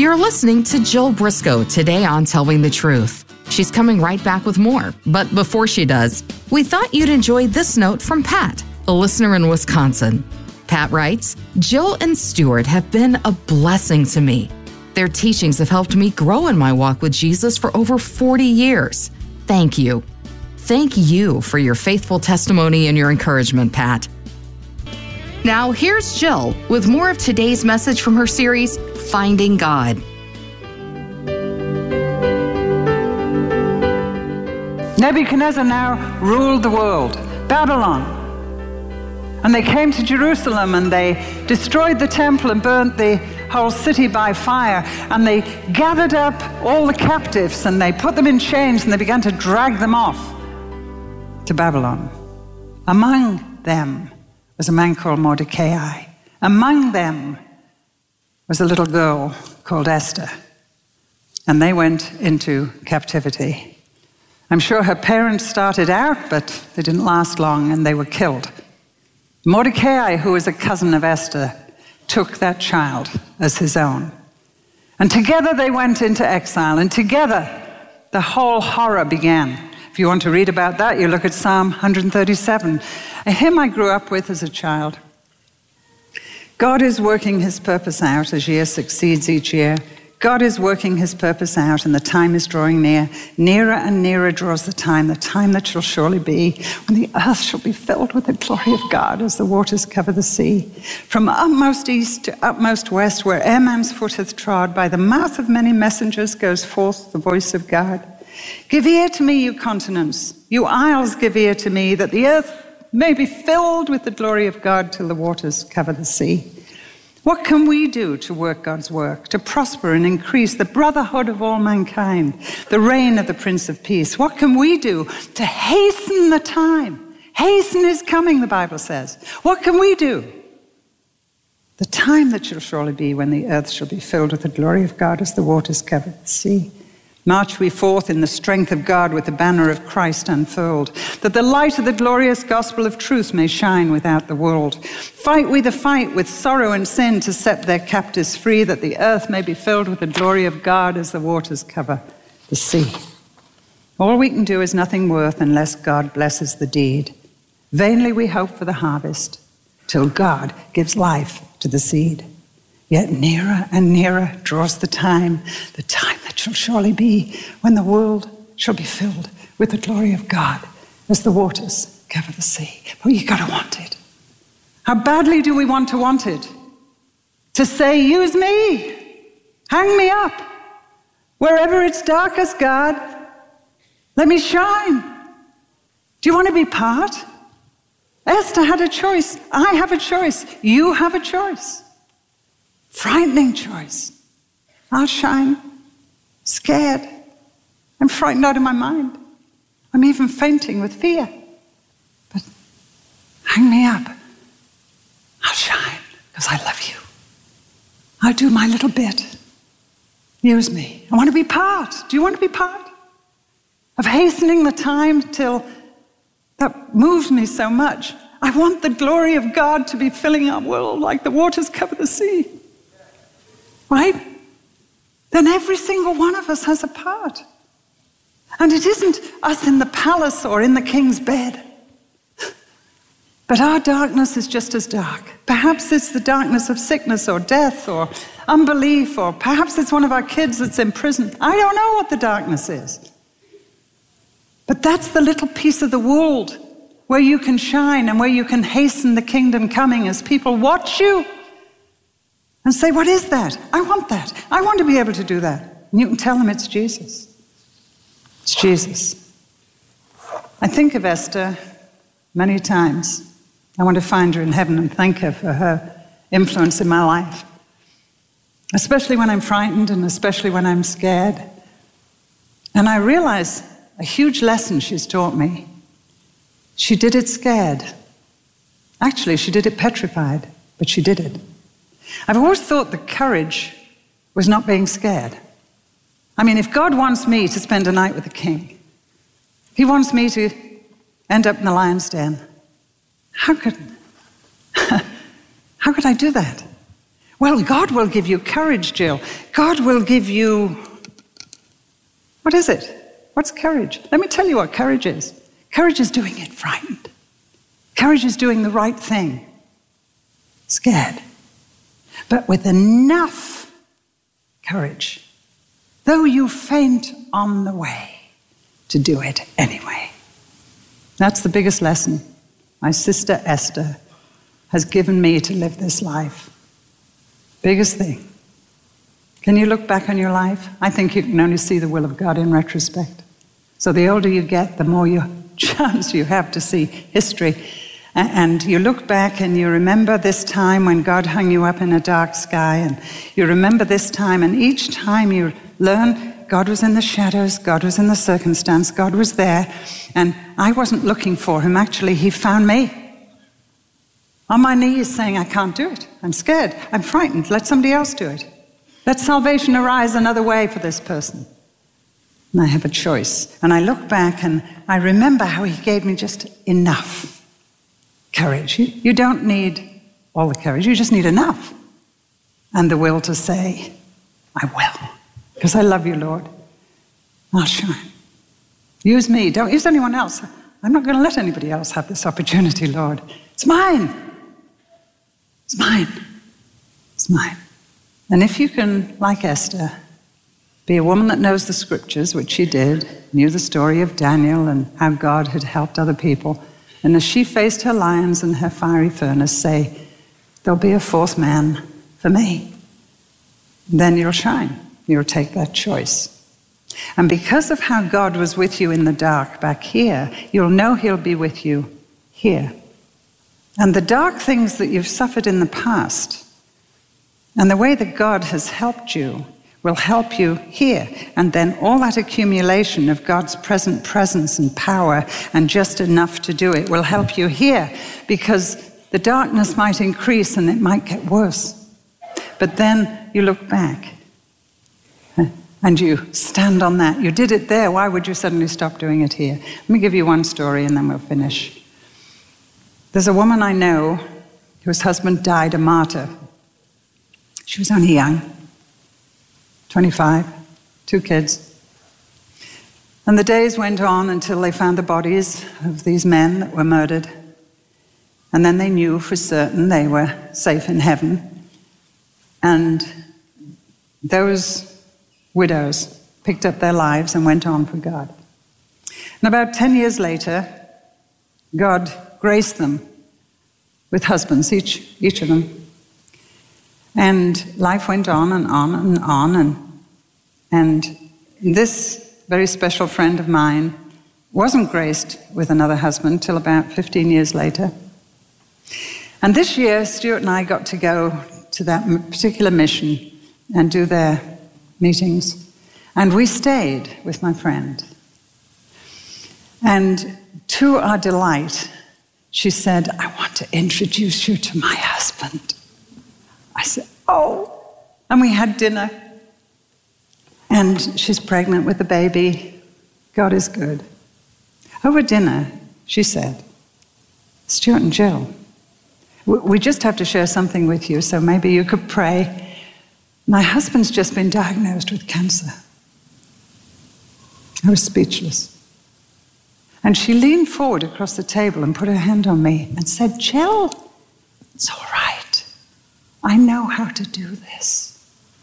You're listening to Jill Briscoe today on Telling the Truth. She's coming right back with more, but before she does, we thought you'd enjoy this note from Pat, a listener in Wisconsin. Pat writes, Jill and Stuart have been a blessing to me. Their teachings have helped me grow in my walk with Jesus for over 40 years. Thank you. Thank you for your faithful testimony and your encouragement, Pat. Now, here's Jill with more of today's message from her series, Finding God. Nebuchadnezzar now ruled the world, Babylon. And they came to Jerusalem and they destroyed the temple and burnt the whole city by fire. And they gathered up all the captives and they put them in chains and they began to drag them off to Babylon. Among them was a man called Mordecai. Among them was a little girl called Esther. And they went into captivity. I'm sure her parents started out, but they didn't last long and they were killed. Mordecai, who was a cousin of Esther, took that child as his own. And together they went into exile, and together the whole horror began. If you want to read about that, you look at Psalm 137, a hymn I grew up with as a child. God is working his purpose out as year succeeds each year. God is working his purpose out, and the time is drawing near. Nearer and nearer draws the time that shall surely be, when the earth shall be filled with the glory of God as the waters cover the sea. From utmost east to utmost west, where'er man's foot hath trod, by the mouth of many messengers goes forth the voice of God. Give ear to me, you continents, you isles, give ear to me, that the earth may be filled with the glory of God till the waters cover the sea. What can we do to work God's work, to prosper and increase the brotherhood of all mankind, the reign of the Prince of Peace? What can we do to hasten the time? Hasten is coming, the Bible says. What can we do? The time that shall surely be when the earth shall be filled with the glory of God as the waters cover the sea. March we forth in the strength of God with the banner of Christ unfurled, that the light of the glorious gospel of truth may shine without the world. Fight we the fight with sorrow and sin to set their captives free, that the earth may be filled with the glory of God as the waters cover the sea. All we can do is nothing worth unless God blesses the deed. Vainly we hope for the harvest, till God gives life to the seed. Yet nearer and nearer draws the time that shall surely be, when the world shall be filled with the glory of God as the waters cover the sea. But you gotta want it. How badly do we want it? To say, use me, hang me up. Wherever it's darkest, God, let me shine. Do you want to be part? Esther had a choice. I have a choice. You have a choice. Frightening choice. I'll shine. Scared. I'm frightened out of my mind. I'm even fainting with fear. But hang me up. I'll shine because I love you. I'll do my little bit. Use me. I want to be part. Do you want to be part of hastening the time till that moves me so much? I want the glory of God to be filling our world like the waters cover the sea. Right? Then every single one of us has a part. And it isn't us in the palace or in the king's bed. But our darkness is just as dark. Perhaps it's the darkness of sickness or death or unbelief, or perhaps it's one of our kids that's in prison. I don't know what the darkness is. But that's the little piece of the world where you can shine and where you can hasten the kingdom coming as people watch you and say, what is that? I want that. I want to be able to do that. And you can tell them it's Jesus. It's Jesus. I think of Esther many times. I want to find her in heaven and thank her for her influence in my life. Especially when I'm frightened and especially when I'm scared. And I realize a huge lesson she's taught me. She did it scared. Actually, she did it petrified, but she did it. I've always thought that courage was not being scared. I mean, if God wants me to spend a night with the king, if he wants me to end up in the lion's den, how could I do that? Well, God will give you courage, Jill. God will give you... What is it? What's courage? Let me tell you what courage is. Courage is doing it frightened. Courage is doing the right thing. Scared. But with enough courage, though you faint on the way, to do it anyway. That's the biggest lesson my sister Esther has given me to live this life. Biggest thing. Can you look back on your life? I think you can only see the will of God in retrospect. So the older you get, the more chance you have to see history. And you look back and you remember this time when God hung you up in a dark sky, and you remember this time, and each time you learn God was in the shadows, God was in the circumstance, God was there, and I wasn't looking for him. Actually, he found me. On my knees saying, I can't do it. I'm scared. I'm frightened. Let somebody else do it. Let salvation arise another way for this person. And I have a choice. And I look back and I remember how he gave me just enough courage. You don't need all the courage. You just need enough. And the will to say, I will. Because I love you, Lord. I'll shine. Use me. Don't use anyone else. I'm not going to let anybody else have this opportunity, Lord. It's mine. It's mine. It's mine. And if you can, like Esther, be a woman that knows the scriptures, which she did, knew the story of Daniel and how God had helped other people, and as she faced her lions and her fiery furnace, say, there'll be a fourth man for me. Then you'll shine. You'll take that choice. And because of how God was with you in the dark back here, you'll know he'll be with you here. And the dark things that you've suffered in the past, and the way that God has helped you, will help you here. And then all that accumulation of God's present presence and power and just enough to do it will help you here, because the darkness might increase and it might get worse. But then you look back and you stand on that. You did it there. Why would you suddenly stop doing it here? Let me give you one story and then we'll finish. There's a woman I know whose husband died a martyr. She was only young, 25, 2 kids. And the days went on until they found the bodies of these men that were murdered. And then they knew for certain they were safe in heaven. And those widows picked up their lives and went on for God. And about 10 years later, God graced them with husbands, each of them. And life went on and on and on. And this very special friend of mine wasn't graced with another husband till about 15 years later. And this year, Stuart and I got to go to that particular mission and do their meetings. And we stayed with my friend. And to our delight, she said, I want to introduce you to my husband. I said, oh. And we had dinner. And she's pregnant with a baby. God is good. Over dinner, she said, Stuart and Jill, we just have to share something with you, so maybe you could pray. My husband's just been diagnosed with cancer. I was speechless. And she leaned forward across the table and put her hand on me and said, Jill, it's all right. I know how to do this.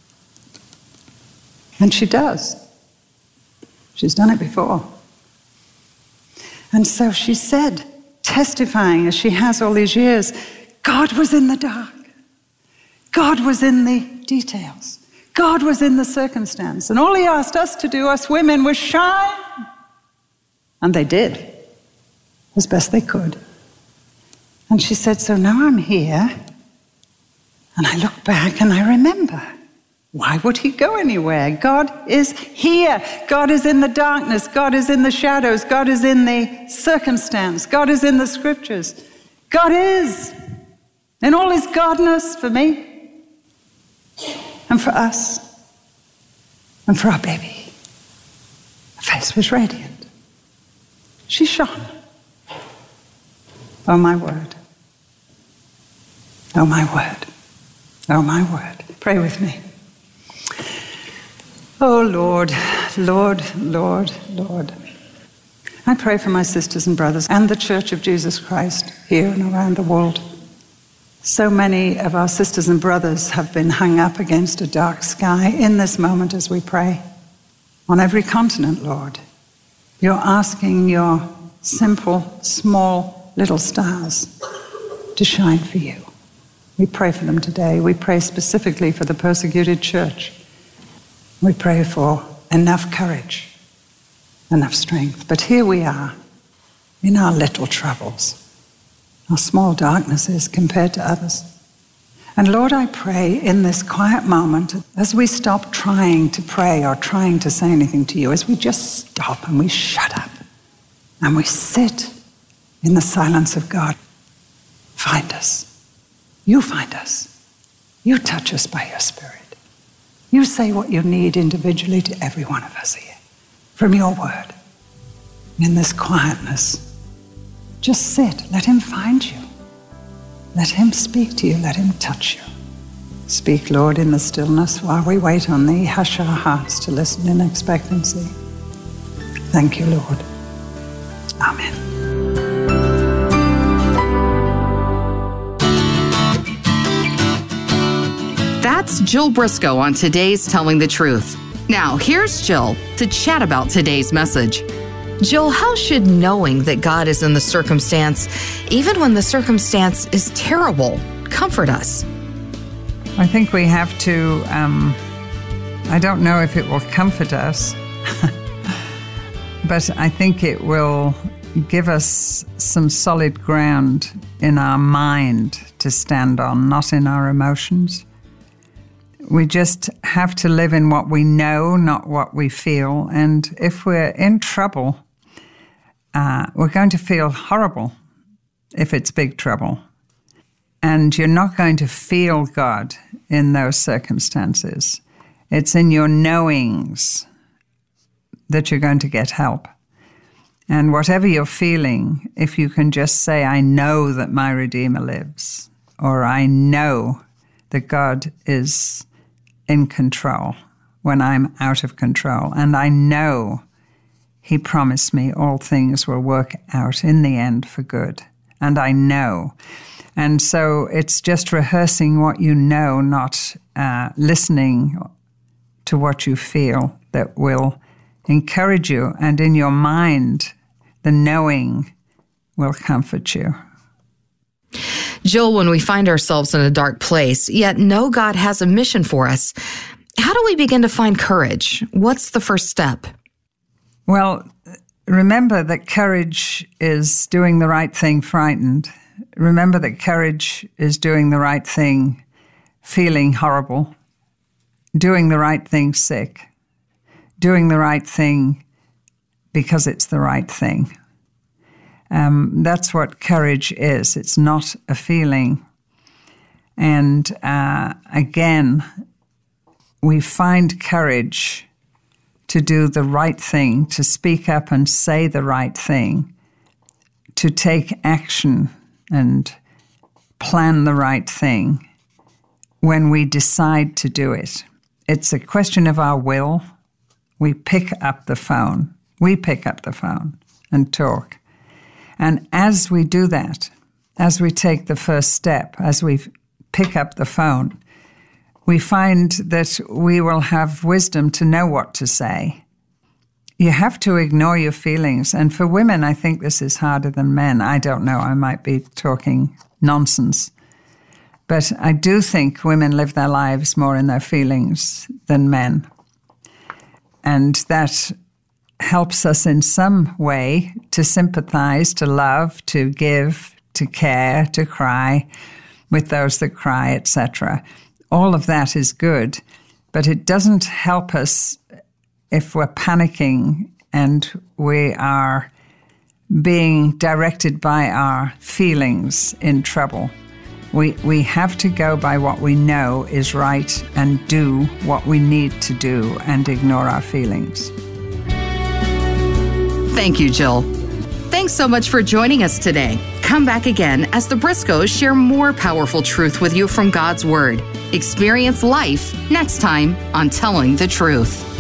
And she does. She's done it before. And so she said, testifying as she has all these years, God was in the dark. God was in the details. God was in the circumstance. And all he asked us to do, us women, was shine. And they did, as best they could. And she said, so now I'm here, and I look back and I remember, why would he go anywhere? God is here. God is in the darkness. God is in the shadows. God is in the circumstance. God is in the scriptures. God is in all his godness for me and for us and for our baby. Her face was radiant. She shone. Oh, my word. Oh, my word. Oh, my word. Pray with me. Oh, Lord, Lord, Lord, Lord. I pray for my sisters and brothers and the Church of Jesus Christ here and around the world. So many of our sisters and brothers have been hung up against a dark sky in this moment as we pray. On every continent, Lord, you're asking your simple, small, little stars to shine for you. We pray for them today. We pray specifically for the persecuted church. We pray for enough courage, enough strength. But here we are in our little troubles, our small darknesses compared to others. And Lord, I pray in this quiet moment, as we stop trying to pray or trying to say anything to you, as we just stop and we shut up and we sit in the silence of God, find us. You find us. You touch us by your Spirit. You say what you need individually to every one of us here from your word. In this quietness, just sit. Let him find you. Let him speak to you. Let him touch you. Speak, Lord, in the stillness while we wait on thee. Hush our hearts to listen in expectancy. Thank you, Lord. Amen. That's Jill Briscoe on today's Telling the Truth. Now, here's Jill to chat about today's message. Jill, how should knowing that God is in the circumstance, even when the circumstance is terrible, comfort us? I think we have to, I don't know if it will comfort us, but I think it will give us some solid ground in our mind to stand on, not in our emotions. We just have to live in what we know, not what we feel. And if we're in trouble, we're going to feel horrible if it's big trouble. And you're not going to feel God in those circumstances. It's in your knowings that you're going to get help. And whatever you're feeling, if you can just say, I know that my Redeemer lives, or I know that God is in control when I'm out of control, and I know he promised me all things will work out in the end for good, and I know. And so it's just rehearsing what you know, not listening to what you feel, that will encourage you, and in your mind, the knowing will comfort you. Jill, when we find ourselves in a dark place, yet know God has a mission for us, how do we begin to find courage? What's the first step? Well, remember that courage is doing the right thing frightened. Remember that courage is doing the right thing feeling horrible, doing the right thing sick, doing the right thing because it's the right thing. That's what courage is. It's not a feeling. And again, we find courage to do the right thing, to speak up and say the right thing, to take action and plan the right thing when we decide to do it. It's a question of our will. We pick up the phone. We pick up the phone and talk. And as we do that, as we take the first step, as we pick up the phone, we find that we will have wisdom to know what to say. You have to ignore your feelings. And for women, I think this is harder than men. I don't know. I might be talking nonsense. But I do think women live their lives more in their feelings than men. And that helps us in some way to sympathize, to love, to give, to care, to cry with those that cry, etc. All of that is good, but it doesn't help us if we're panicking and we are being directed by our feelings in trouble. We have to go by what we know is right and do what we need to do and ignore our feelings. Thank you, Jill. Thanks so much for joining us today. Come back again as the Briscoes share more powerful truth with you from God's Word. Experience life next time on Telling the Truth.